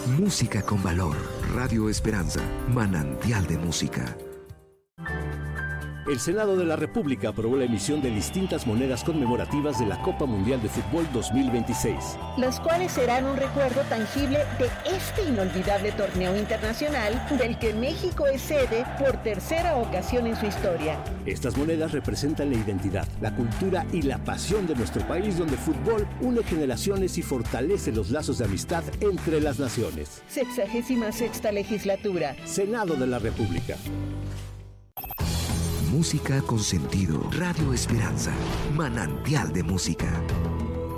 Música con valor. Radio Esperanza. Manantial de música. El Senado de la República aprobó la emisión de distintas monedas conmemorativas de la Copa Mundial de Fútbol 2026. Las cuales serán un recuerdo tangible de este inolvidable torneo internacional del que México es sede por tercera ocasión en su historia. Estas monedas representan la identidad, la cultura y la pasión de nuestro país, donde el fútbol une generaciones y fortalece los lazos de amistad entre las naciones. 66ª legislatura. Senado de la República. Música con sentido. Radio Esperanza. Manantial de música.